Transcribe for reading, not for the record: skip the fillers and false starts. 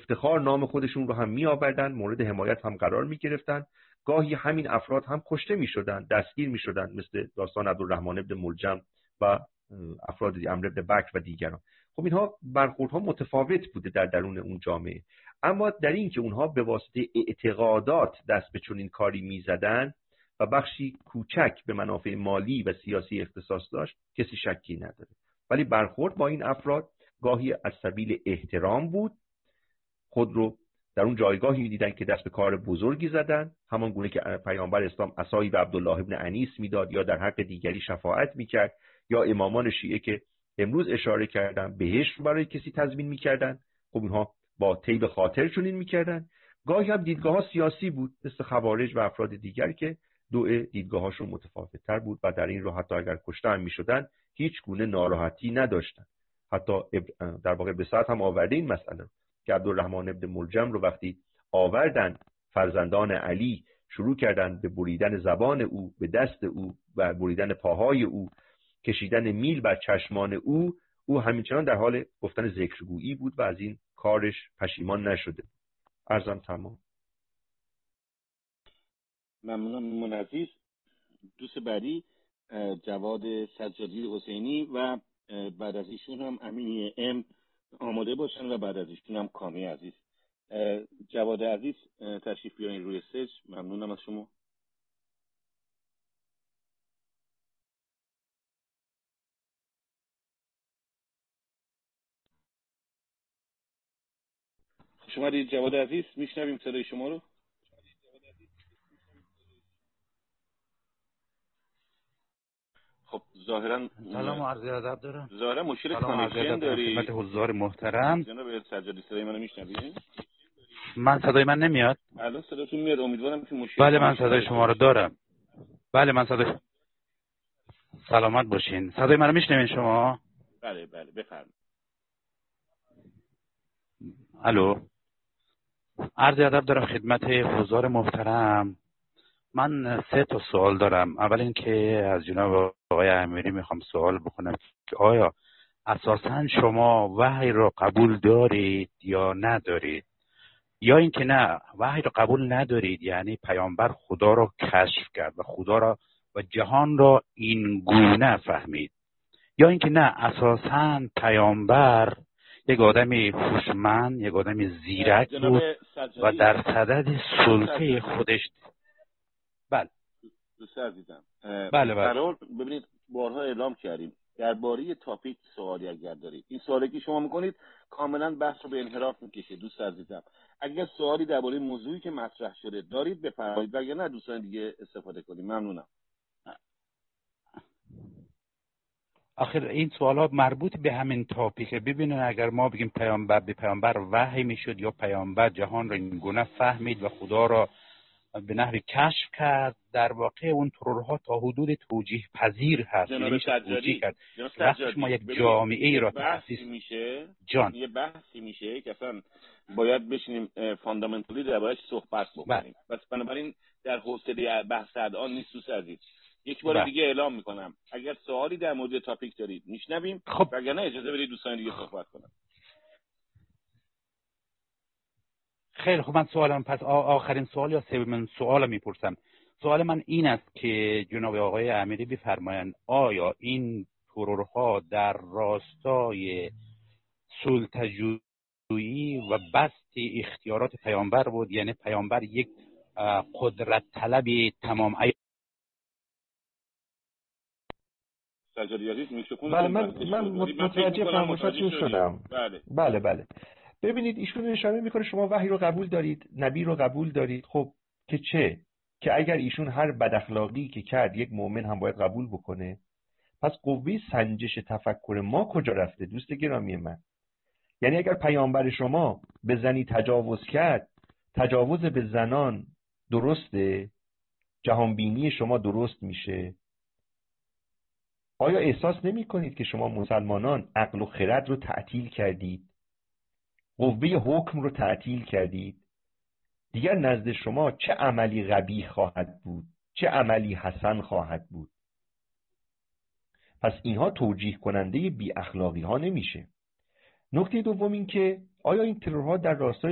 افتخار نام خودشون رو هم میآوردن، مورد حمایت هم قرار میگرفتن. گاهی همین افراد هم کشته میشدن، دستگیر میشدن، مثل داستان عبدالرحمن ابن ملجم و افراد عمرو بن بکر و دیگران. خب اینها برخوردها متفاوت بوده در درون اون جامعه، اما در این که اونها به واسطه اعتقادات دست به چنین کاری میزدن و بخشی کوچک به منافع مالی و سیاسی اختصاص داشت، کسی شکی نداره. ولی برخورد با این افراد گاهی از سبیل احترام بود، خود رو در اون جایگاهی دیدن که دست به کار بزرگی زدن، همان گونه که پیامبر اسلام عصایی به عبدالله ابن انیس میداد یا در حق دیگری شفاعت میکرد، یا امامان شیعه که امروز اشاره کردن بهشت برای کسی تضمین میکردن. خب اینها با طیب خاطر چنین میکردن. گاهی هم دیدگاه ها سیاسی بود، مثل خوارج و افراد دیگر که دیدگاهاشون متفاوت تر بود و در این راه حتی اگر کشته هم میشدن هیچ گونه ناراحتی نداشتن. حتی در واقع به ساعت هم آورده این مسئله که عبدالرحمن ابن ملجم رو وقتی آوردن، فرزندان علی شروع کردن به بریدن زبان او، به دست او و بریدن پاهای او، کشیدن میل بر چشمان او همینچنان در حال گفتن ذکرگویی بود و از این کارش پشیمان نشده. عرضم تمام. ممنونم من عزیز. دوست بعدی جواد سجادی حسینی و بعد از ایشون هم امینی ام آماده باشن و بعد از ایشون هم کامی عزیز. جواد عزیز تشریف بیارین روی استیج. ممنونم از شما. شما دید جواد عزیز، میشنویم صدای شما رو. خب ظاهرا سلام و عرض ادب دارم. ظاهرا مشکل کانکشن داری. خدمت حضار محترم. جناب سجادی صدای منو میشنوید؟ من صدای من نمیاد؟ الان صداتون میاد. امیدوارم که مشکل. بله من صدای شما رو دارم. بله من صدای سلامت باشین. صدای منو میشنوین شما؟ بله بله بفرمایید. الو. عرض ادب دارم خدمت حضار محترم. من 3 تا سوال دارم. اول اینکه از جناب آقای امیری میخوام سوال بکنم که آیا اساساً شما وحی رو قبول دارید یا ندارید؟ یا اینکه نه وحی رو قبول ندارید، یعنی پیامبر خدا رو کشف کرد و خدا را و جهان را این گونه فهمید، یا اینکه نه اساساً پیامبر یک آدمی هوشمند، یک آدمی زیرک بود و در صدد سلطه خودش. بله دوست عزیزم، بله قرار ببینید بارها اعلام کردیم درباره تاپیک سوالی اگر دارید، این سوالی که شما میکنید کاملا بحث رو به انحراف میکشه. دوست عزیزم اگر سوالی درباره موضوعی که مطرح شده دارید بفرمایید، وگرنه دوستان دیگه استفاده کنیم. ممنونم. آخر این سوالات مربوط به همین تاپیکه. ببینن اگر ما بگیم پیامبر به پیامبر وحی میشد یا پیامبر جهان را این گونه فهمید و خدا را به نحوی کشف کرد، در واقع اون ترورها تا حدود توجیه پذیر هست. جناب سجادی وقتی شما یک جامعه ای را تأسیس میشه جان یه بحثی میشه که اصلا باید بشینیم فاندامنتالی دربارش صحبت بکنیم. پس بنابراین در حوصله بحث الان نیست. دوست عزیز یک بار دیگه اعلام میکنم اگر سوالی در مورد تاپیک دارید میشنویم، خب وگرنه اجازه بدید دوستان دیگه صحبت کنن. خیلی خب من سوالم پس آخرین سوال یا سومین سوال میپرسم. سوال من این است که جناب آقای امیری بفرمایند آیا این ترورها در راستای سلطه‌جویی و بسط اختیارات پیامبر بود؟ یعنی پیامبر یک قدرت طلبی تمام سجادی عزیز میکروفون. بله من متوجه فرمایشاتون شدم. بله ببینید ایشون اشاره میکنه شما وحی رو قبول دارید، نبی رو قبول دارید. خب که چه؟ که اگر ایشون هر بد اخلاقی که کرد یک مؤمن هم باید قبول بکنه، پس قوه سنجش تفکر ما کجا رفته دوست گرامی من؟ یعنی اگر پیامبر شما به زنی تجاوز کرد، تجاوز به زنان درسته؟ جهانبینی شما درست میشه؟ آیا احساس نمی کنید که شما مسلمانان عقل و خرد رو تعطیل کردید؟ قوه حکم رو تعطیل کردید؟ دیگر نزد شما چه عملی قبیح خواهد بود، چه عملی حسن خواهد بود؟ پس اینها توجیه کننده بی اخلاقی ها نمیشه. نکته دوم این که آیا این ترورها در راستای